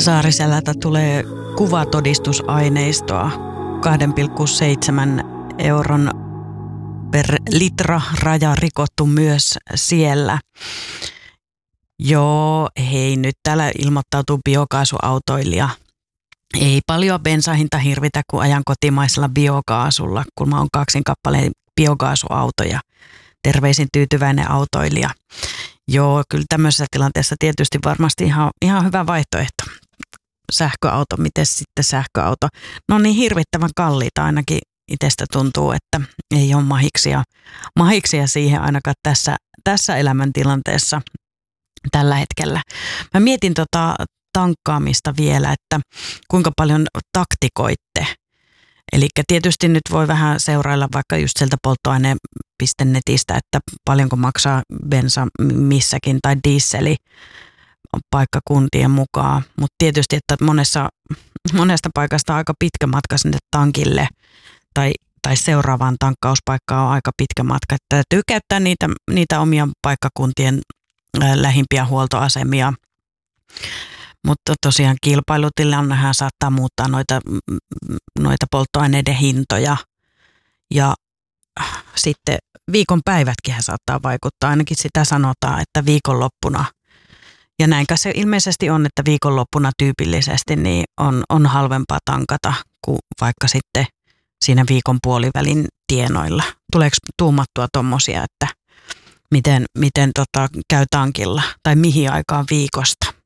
Saariselältä tulee kuvatodistusaineistoa 2,7 euron per litra raja rikottu myös siellä. Joo, hei, nyt täällä ilmoittautuu biokaasuautoilija. Ei paljon bensahinta hirvitä, kun ajan kotimaisella biokaasulla, kun mä oon 2 kappaleen biokaasuautoja. Terveisin tyytyväinen autoilija. Joo, kyllä tämmöisessä tilanteessa tietysti varmasti ihan hyvä vaihtoehto. Sähköauto, miten sitten sähköauto? No niin hirvittävän kalliita ainakin itsestä tuntuu, että ei ole mahiksia siihen ainakaan tässä elämäntilanteessa tällä hetkellä. Mä mietin tankkaamista vielä, että kuinka paljon taktikoitte. Eli tietysti nyt voi vähän seurailla vaikka just sieltä polttoaine.netistä, että paljonko maksaa bensa missäkin tai dieseli paikkakuntien mukaan. Mutta tietysti, että monesta paikasta on aika pitkä matka sinne tankille tai seuraavaan tankkauspaikkaan on aika pitkä matka. Että täytyy käyttää niitä omia paikkakuntien lähimpiä huoltoasemia. Mutta tosiaan kilpailutilannehan saattaa muuttaa noita polttoaineiden hintoja ja sitten viikonpäivätkin saattaa vaikuttaa. Ainakin sitä sanotaan, että viikonloppuna. Ja näinkä se ilmeisesti on, että viikonloppuna tyypillisesti niin on halvempaa tankata kuin vaikka sitten siinä viikon puolivälin tienoilla. Tuleeko tuumattua tommosia, että miten käy tankilla tai mihin aikaan viikosta?